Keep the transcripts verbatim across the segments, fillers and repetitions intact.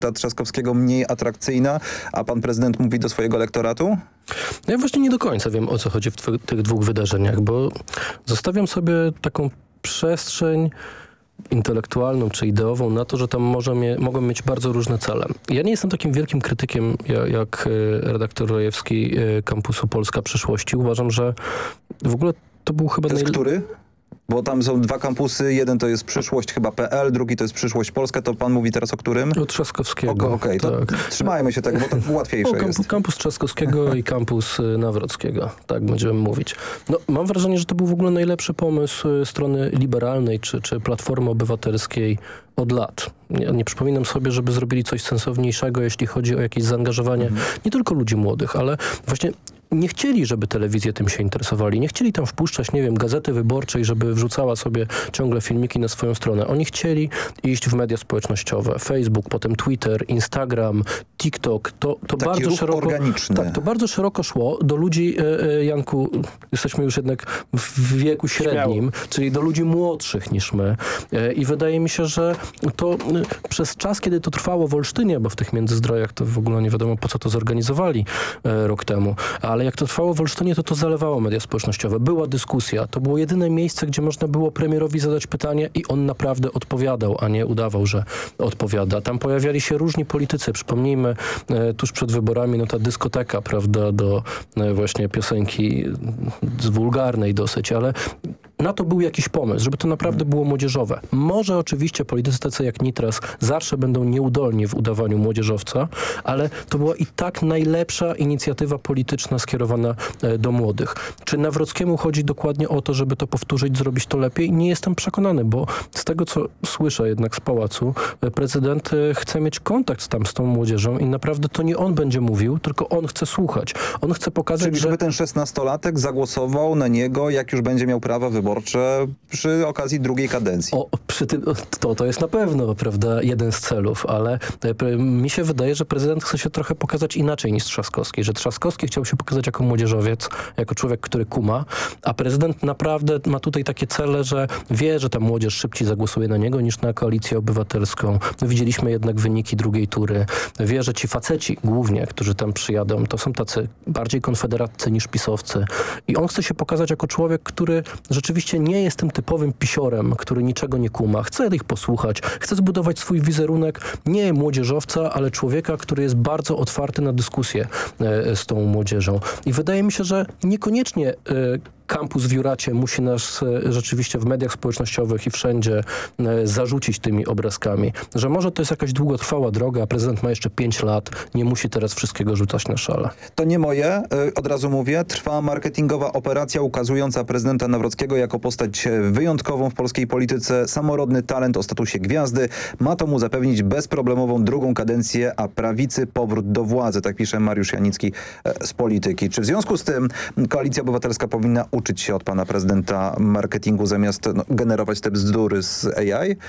Trzaskowskiego mniej atrakcyjna, a pan prezydent mówi do swojego elektoratu? Ja właśnie nie do końca wiem, o co chodzi w tw- tych dwóch wydarzeniach, bo zostawiam sobie taką przestrzeń intelektualną czy ideową na to, że tam może mie- mogą mieć bardzo różne cele. Ja nie jestem takim wielkim krytykiem jak, jak redaktor Rojewski Kampusu Polska Przyszłości. Uważam, że w ogóle to był chyba... To jest najle- który? Bo tam są dwa kampusy, jeden to jest przyszłość chyba P L, drugi to jest przyszłość Polska, to pan mówi teraz o którym? O Trzaskowskiego. Okej, okay, to tak. trzymajmy się tego, bo to łatwiejsze o, kamp- jest. Kampus Trzaskowskiego i kampus Nawrockiego, tak będziemy mówić. No, mam wrażenie, że to był w ogóle najlepszy pomysł strony liberalnej czy, czy Platformy Obywatelskiej od lat. Nie, nie przypominam sobie, żeby zrobili coś sensowniejszego, jeśli chodzi o jakieś zaangażowanie mhm. nie tylko ludzi młodych, ale właśnie nie chcieli, żeby telewizje tym się interesowali. Nie chcieli tam wpuszczać, nie wiem, Gazety Wyborczej, żeby wrzucała sobie ciągle filmiki na swoją stronę. Oni chcieli iść w media społecznościowe. Facebook, potem Twitter, Instagram, TikTok. To, to Taki bardzo ruch szeroko... organiczny. Tak, to bardzo szeroko szło do ludzi, e, e, Janku, jesteśmy już jednak w wieku średnim, Śmiało. czyli do ludzi młodszych niż my. E, I wydaje mi się, że to e, przez czas, kiedy to trwało w Olsztynie, bo w tych Międzyzdrojach to w ogóle nie wiadomo, po co to zorganizowali e, rok temu, ale jak to trwało w Olsztynie, to to zalewało media społecznościowe. Była dyskusja. To było jedyne miejsce, gdzie można było premierowi zadać pytanie i on naprawdę odpowiadał, a nie udawał, że odpowiada. Tam pojawiali się różni politycy. Przypomnijmy, e, tuż przed wyborami, no ta dyskoteka, prawda, do e, właśnie piosenki z wulgarnej dosyć, ale na to był jakiś pomysł, żeby to naprawdę było młodzieżowe. Może oczywiście politycy tacy jak Nitras zawsze będą nieudolni w udawaniu młodzieżowca, ale to była i tak najlepsza inicjatywa polityczna skierowana do młodych. Czy Nawrockiemu chodzi dokładnie o to, żeby to powtórzyć, zrobić to lepiej? Nie jestem przekonany, bo z tego, co słyszę jednak z pałacu, prezydent chce mieć kontakt tam z tą młodzieżą i naprawdę to nie on będzie mówił, tylko on chce słuchać. On chce pokazać, Czyli że... żeby ten szesnastolatek zagłosował na niego, jak już będzie miał prawa wyborcze przy okazji drugiej kadencji. O, przy tym, to, to jest na pewno, prawda, jeden z celów, ale e, mi się wydaje, że prezydent chce się trochę pokazać inaczej niż Trzaskowski, że Trzaskowski chciał się pokazać jako młodzieżowiec, jako człowiek, który kuma, a prezydent naprawdę ma tutaj takie cele, że wie, że ta młodzież szybciej zagłosuje na niego niż na Koalicję Obywatelską. No, widzieliśmy jednak wyniki drugiej tury. Wie, że ci faceci głównie, którzy tam przyjadą, to są tacy bardziej konfederatcy niż pisowcy. I on chce się pokazać jako człowiek, który rzeczywiście nie jest tym typowym pisiorem, który niczego nie kuma. Chce ich posłuchać, chce zbudować swój wizerunek nie młodzieżowca, ale człowieka, który jest bardzo otwarty na dyskusję e, z tą młodzieżą. I wydaje mi się, że niekoniecznie e, kampus w Juracie musi nas e, rzeczywiście w mediach społecznościowych i wszędzie e, zarzucić tymi obrazkami. Że może to jest jakaś długotrwała droga, a prezydent ma jeszcze pięć lat, nie musi teraz wszystkiego rzucać na szale. To nie moje, y, od razu mówię. Trwa marketingowa operacja ukazująca prezydenta Nawrockiego jako postać wyjątkową w polskiej polityce, samorodny talent o statusie gwiazdy. Ma to mu zapewnić bezproblemową drugą kadencję, a prawicy powrót do władzy. Tak pisze Mariusz Janicki e, z Polityki. Czy w związku z tym Koalicja Obywatelska powinna uczyć się od pana prezydenta marketingu zamiast no, generować te bzdury z A I?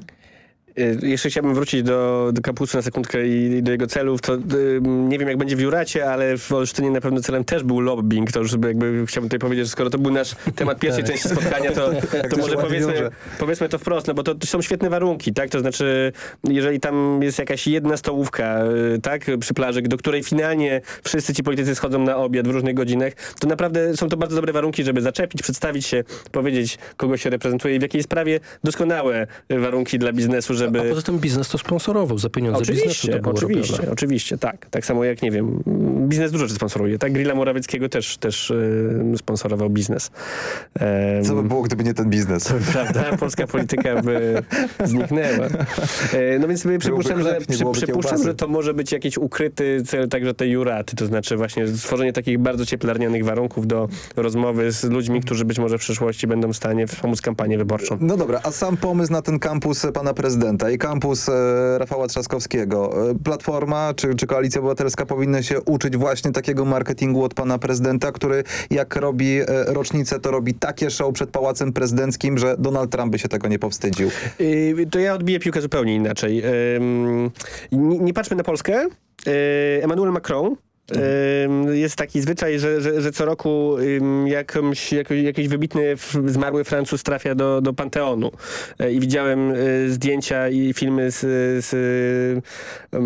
Jeszcze chciałbym wrócić do, do kampusu na sekundkę i, i do jego celów. To, y, nie wiem, jak będzie w Juracie, ale w Olsztynie na pewno celem też był lobbying. To już jakby chciałbym tutaj powiedzieć, że skoro to był nasz temat pierwszej części spotkania, to, to może powiedzmy, powiedzmy to wprost, no bo to, to są świetne warunki, tak? To znaczy, jeżeli tam jest jakaś jedna stołówka, y, tak, przy plaży, do której finalnie wszyscy ci politycy schodzą na obiad w różnych godzinach, to naprawdę są to bardzo dobre warunki, żeby zaczepić, przedstawić się, powiedzieć, kogo się reprezentuje i w jakiej sprawie. Doskonałe warunki dla biznesu, żeby... A poza tym biznes to sponsorował za pieniądze oczywiście, biznesu. To było oczywiście, robione. oczywiście, tak. Tak samo jak, nie wiem, biznes dużo rzeczy sponsoruje, tak? Grilla Morawieckiego też, też yy, sponsorował biznes. Um, Co by było, gdyby nie ten biznes? To prawda, polska polityka by zniknęła. E, no więc przypuszczam, że, przy, przypuszczam że to może być jakiś ukryty cel także tej Juraty, to znaczy właśnie stworzenie takich bardzo cieplarnianych warunków do rozmowy z ludźmi, którzy być może w przyszłości będą w stanie pomóc kampanię wyborczą. No dobra, a sam pomysł na ten kampus pana prezydenta i kampus e, Rafała Trzaskowskiego. E, Platforma czy, czy Koalicja Obywatelska powinny się uczyć właśnie takiego marketingu od pana prezydenta, który jak robi e, rocznicę, to robi takie show przed Pałacem Prezydenckim, że Donald Trump by się tego nie powstydził. Yy, to ja odbiję piłkę zupełnie inaczej. Yy, nie, nie patrzmy na Polskę. Yy, Emmanuel Macron jest taki zwyczaj, że, że, że co roku jakąś, jakiś, jakiś wybitny zmarły Francuz trafia do, do Panteonu. I widziałem zdjęcia i filmy z, z